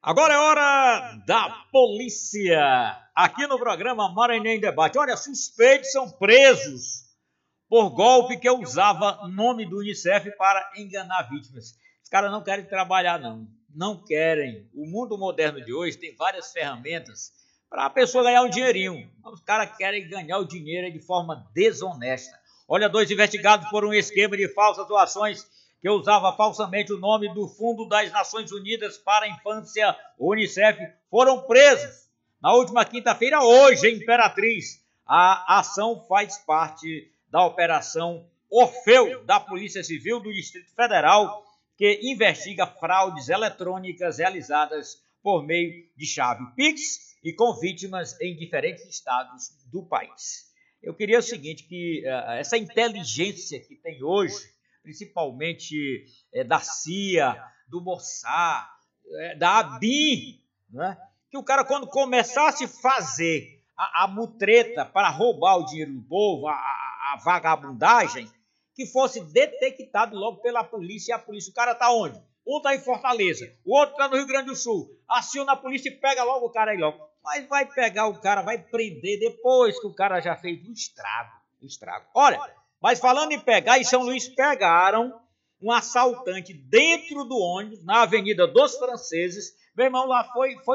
Agora é hora da polícia, aqui no programa Maranhão em Debate. Olha, suspeitos são presos por golpe que usava nome do Unicef para enganar vítimas. Os caras não querem trabalhar, não querem. O mundo moderno de hoje tem várias ferramentas para a pessoa ganhar um dinheirinho. Os caras querem ganhar o dinheiro de forma desonesta. Olha, 2 investigados por um esquema de falsas doações que usava falsamente o nome do Fundo das Nações Unidas para a Infância, Unicef, foram presos na última quinta-feira, hoje, em Imperatriz. A ação faz parte da Operação Orfeu, da Polícia Civil do Distrito Federal, que investiga fraudes eletrônicas realizadas por meio de chave Pix e com vítimas em diferentes estados do país. Eu queria o seguinte, que essa inteligência que tem hoje, principalmente da CIA, do Mossad, da ABIN, né? Que o cara, quando começasse a fazer a mutreta para roubar o dinheiro do povo, a vagabundagem, que fosse detectado logo pela polícia. E a polícia, o cara está onde? Um está em Fortaleza, o outro está no Rio Grande do Sul. Aciona a polícia e pega logo o cara aí logo. Mas vai pegar o cara, vai prender depois que o cara já fez um estrago. Olha, mas falando em pegar, em São Luís pegaram um assaltante dentro do ônibus, na Avenida dos Franceses. Meu irmão, lá foi